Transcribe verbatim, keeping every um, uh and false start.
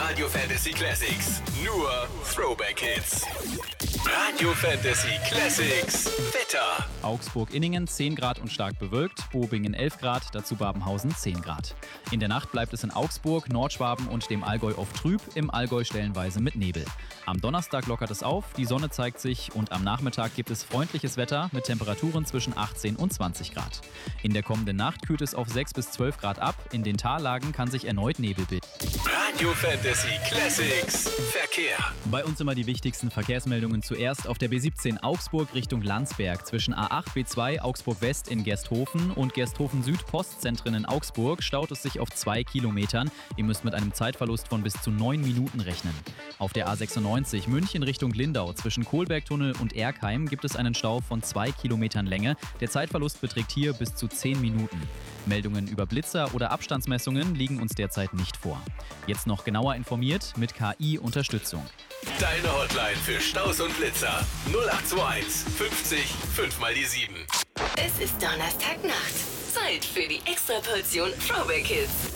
Radio Fantasy Classics. Nur Throwback Hits. Radio Fantasy Classics. Wetter. Augsburg-Inningen zehn Grad und stark bewölkt, Bobingen elf Grad, dazu Babenhausen zehn Grad. In der Nacht bleibt es in Augsburg, Nordschwaben und dem Allgäu oft trüb, im Allgäu stellenweise mit Nebel. Am Donnerstag lockert es auf, die Sonne zeigt sich und am Nachmittag gibt es freundliches Wetter mit Temperaturen zwischen achtzehn und zwanzig Grad. In der kommenden Nacht kühlt es auf sechs bis zwölf Grad ab, in den Tallagen kann sich erneut Nebel bilden. Radio Fantasy Classics. Verkehr. Bei uns immer die wichtigsten Verkehrsmeldungen zuerst auf der B siebzehn Augsburg Richtung Landsberg. Zwischen A acht B zwei Augsburg West in Gersthofen und Gersthofen Süd Postzentren in Augsburg staut es sich auf zwei Kilometern. Ihr müsst mit einem Zeitverlust von bis zu neun Minuten rechnen. Auf der A sechsundneunzig München Richtung Lindau zwischen Kohlbergtunnel und Erkheim gibt es einen Stau von zwei Kilometern Länge. Der Zeitverlust beträgt hier bis zu zehn Minuten. Meldungen über Blitzer oder Abstandsmessungen liegen uns derzeit nicht vor. Jetzt noch genauer informiert mit K I-Unterstützung. Deine Hotline für Staus und Blitzer. null acht zwei eins fünfzig fünf mal die sieben. Es ist Donnerstagnacht. Zeit für die Extraportion Throwback Hits.